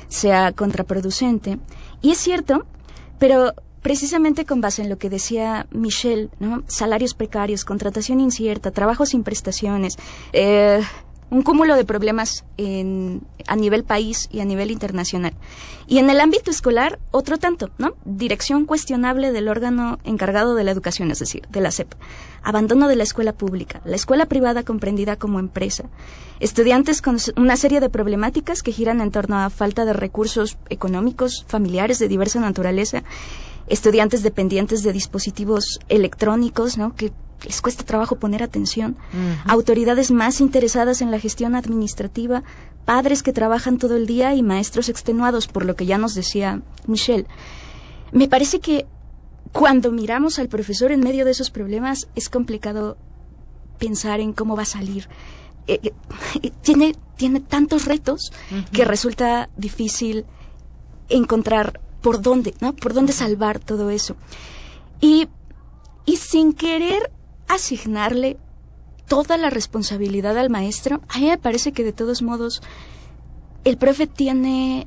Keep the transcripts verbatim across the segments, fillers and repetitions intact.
sea contraproducente. Y es cierto, pero precisamente con base en lo que decía Michelle, ¿no? Salarios precarios, contratación incierta, trabajo sin prestaciones, eh, un cúmulo de problemas en, a nivel país y a nivel internacional. Y en el ámbito escolar, otro tanto, ¿no? Dirección cuestionable del órgano encargado de la educación, es decir, de la S E P. Abandono de la escuela pública, la escuela privada comprendida como empresa. Estudiantes con una serie de problemáticas que giran en torno a falta de recursos económicos, familiares de diversa naturaleza. Estudiantes dependientes de dispositivos electrónicos, ¿no? Que les cuesta trabajo poner atención, uh-huh. Autoridades más interesadas en la gestión administrativa, padres que trabajan todo el día y maestros extenuados, por lo que ya nos decía Michelle. Me parece que cuando miramos al profesor en medio de esos problemas es complicado pensar en cómo va a salir. Eh, eh, tiene, tiene tantos retos uh-huh. que resulta difícil encontrar por dónde, ¿no? Por dónde salvar todo eso. Y, y sin querer asignarle toda la responsabilidad al maestro, a mí me parece que de todos modos el profe tiene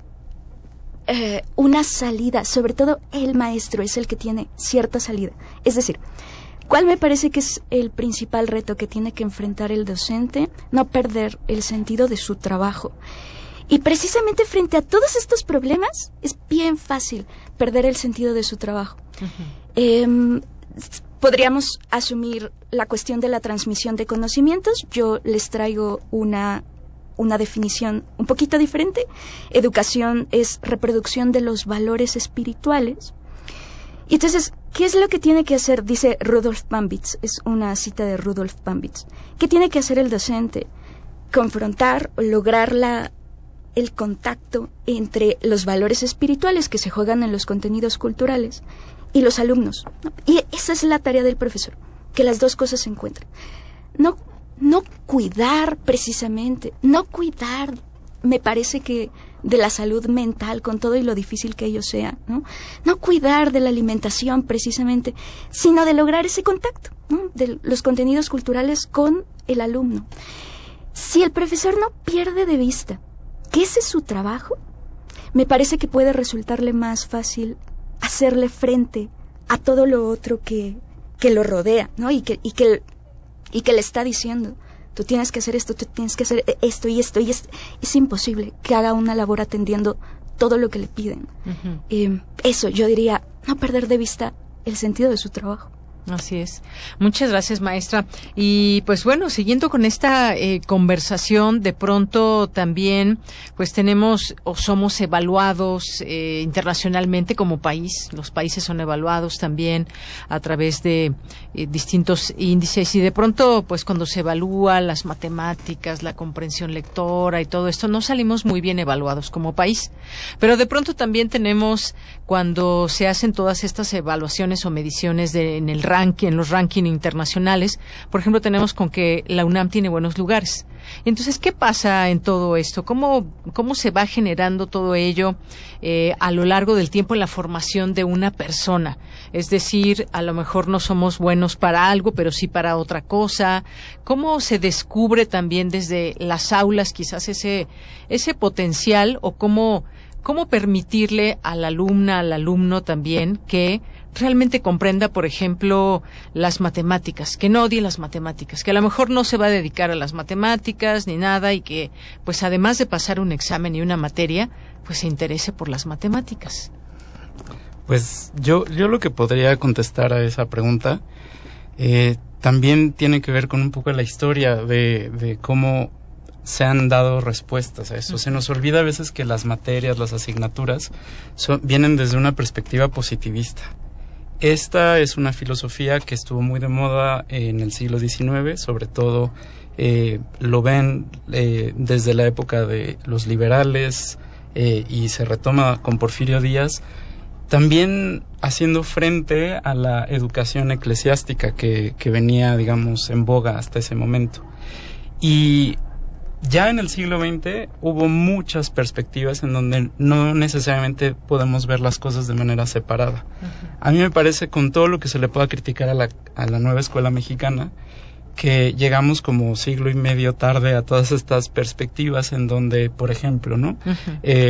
eh, una salida, sobre todo el maestro es el que tiene cierta salida. Es decir, ¿cuál me parece que es el principal reto que tiene que enfrentar el docente? No perder el sentido de su trabajo. Y precisamente frente a todos estos problemas es bien fácil perder el sentido de su trabajo. Uh-huh. Eh, podríamos asumir la cuestión de la transmisión de conocimientos. Yo les traigo una, una definición un poquito diferente. Educación es reproducción de los valores espirituales. Y entonces, ¿qué es lo que tiene que hacer? Dice Rudolf Bambitz, es una cita de Rudolf Bambitz. ¿Qué tiene que hacer el docente? Confrontar, lograr la el contacto entre los valores espirituales que se juegan en los contenidos culturales y los alumnos, ¿no? Y esa es la tarea del profesor, que las dos cosas se encuentren. No, no cuidar precisamente, no cuidar, me parece que de la salud mental con todo y lo difícil que ello sea, ¿no? No cuidar de la alimentación precisamente, sino de lograr ese contacto, ¿no? De los contenidos culturales con el alumno. Si el profesor no pierde de vista que ese es su trabajo, me parece que puede resultarle más fácil hacerle frente a todo lo otro que, que lo rodea, ¿no? Y que, y que, y que le está diciendo, tú tienes que hacer esto, tú tienes que hacer esto y esto y esto. Es imposible que haga una labor atendiendo todo lo que le piden. Uh-huh. Eh, eso, yo diría, no perder de vista el sentido de su trabajo. Así es. Muchas gracias, maestra. Y pues bueno, siguiendo con esta eh, conversación, de pronto también pues tenemos o somos evaluados eh, internacionalmente como país. Los países son evaluados también a través de eh, distintos índices y de pronto pues cuando se evalúa las matemáticas, la comprensión lectora y todo esto, no salimos muy bien evaluados como país. Pero de pronto también tenemos, cuando se hacen todas estas evaluaciones o mediciones de, en el ranking, en los rankings internacionales, por ejemplo, tenemos con que la UNAM tiene buenos lugares. Entonces, ¿qué pasa en todo esto? ¿Cómo, cómo se va generando todo ello eh, a lo largo del tiempo en la formación de una persona? Es decir, a lo mejor no somos buenos para algo, pero sí para otra cosa. ¿Cómo se descubre también desde las aulas quizás ese, ese potencial o cómo, cómo permitirle a la alumna, al alumno también que realmente comprenda, por ejemplo, las matemáticas, que no odie las matemáticas, que a lo mejor no se va a dedicar a las matemáticas ni nada y que, pues además de pasar un examen y una materia, pues se interese por las matemáticas? Pues yo, yo lo que podría contestar a esa pregunta eh, también tiene que ver con un poco la historia de, de cómo se han dado respuestas a eso. Se nos olvida a veces que las materias, las asignaturas, son, vienen desde una perspectiva positivista. Esta es una filosofía que estuvo muy de moda en el siglo diecinueve, sobre todo eh, lo ven eh, desde la época de los liberales eh, y se retoma con Porfirio Díaz, también haciendo frente a la educación eclesiástica que, que venía, digamos, en boga hasta ese momento. Y ya en el siglo veinte hubo muchas perspectivas en donde no necesariamente podemos ver las cosas de manera separada. Uh-huh. A mí me parece, con todo lo que se le pueda criticar a la, a la nueva escuela mexicana, que llegamos como siglo y medio tarde a todas estas perspectivas en donde, por ejemplo, ¿no? Uh-huh. eh,